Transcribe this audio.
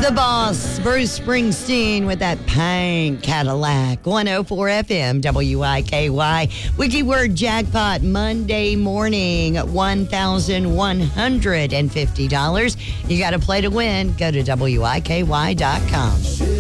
The boss, Bruce Springsteen, with that pink Cadillac. 104 FM, WIKY. Wiki Word Jackpot Monday morning, $1,150. You got to play to win. Go to WIKY.com.